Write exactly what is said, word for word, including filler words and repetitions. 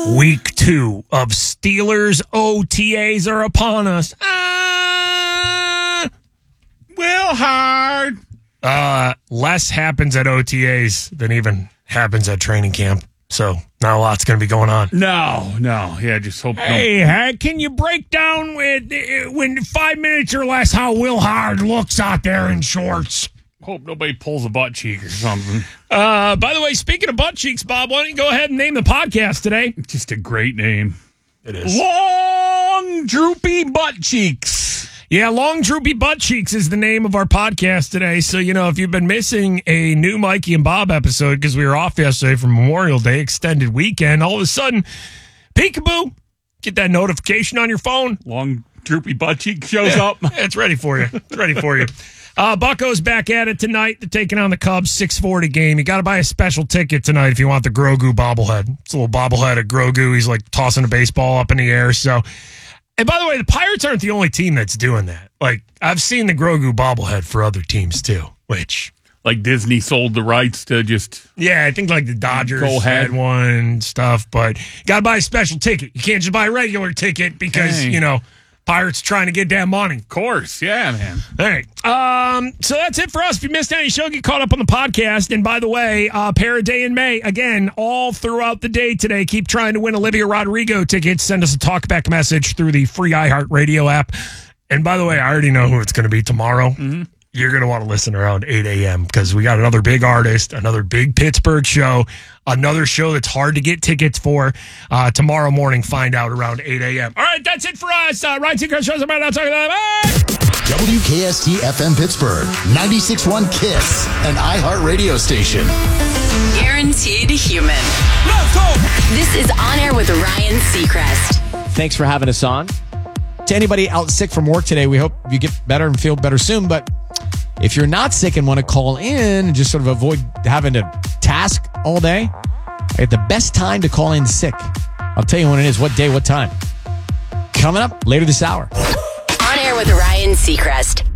Week two of Steelers O T As are upon us. Ah, Will Hard. Uh, less happens at O T As than even happens at training camp. So not a lot's going to be going on. No, no. Yeah, just hope. Hey, no. Can you break down with, uh, when five minutes or less how Will Hard looks out there in shorts? Hope nobody pulls a butt cheek or something. Uh, by the way, speaking of butt cheeks, Bob, why don't you go ahead and name the podcast today? Just a great name. It is. Long Droopy Butt Cheeks. Yeah, Long Droopy Butt Cheeks is the name of our podcast today. So, you know, if you've been missing a new Mikey and Bob episode because we were off yesterday for Memorial Day, extended weekend, all of a sudden, peekaboo, get that notification on your phone. Long Droopy Butt Cheek shows yeah, up. It's ready for you. It's ready for you. Uh, Bucco's back at it tonight. They're taking on the Cubs, six forty game. You got to buy a special ticket tonight if you want the Grogu bobblehead. It's a little bobblehead of Grogu. He's like tossing a baseball up in the air. So, and by the way, the Pirates aren't the only team that's doing that. Like, I've seen the Grogu bobblehead for other teams too, which... Like Disney sold the rights to just... Yeah, I think like the Dodgers Go ahead. had one and stuff, but got to buy a special ticket. You can't just buy a regular ticket because, Hey. you know... Pirates trying to get that money. Of course, yeah, man. All right. Um, so that's it for us. If you missed any show, get caught up on the podcast. And by the way, uh, Para Day in May, again, all throughout the day today. Keep trying to win Olivia Rodrigo tickets. Send us a talkback message through the free iHeartRadio app. And by the way, I already know who it's going to be tomorrow. Mm-hmm. You're going to want to listen around eight a.m. because we got another big artist, another big Pittsburgh show, another show that's hard to get tickets for. Uh, tomorrow morning, find out around eight a.m. All right, that's it for us. Uh, Ryan Seacrest shows about now talking about Bye. W K S T F M Pittsburgh, ninety-six point one KISS, an iHeart radio station. Guaranteed human. Let's go! This is On Air with Ryan Seacrest. Thanks for having us on. To anybody out sick from work today, we hope you get better and feel better soon. But if you're not sick and want to call in and just sort of avoid having to task all day, at the best time to call in sick. I'll tell you when it is, what day, what time. Coming up later this hour. On Air with Ryan Seacrest.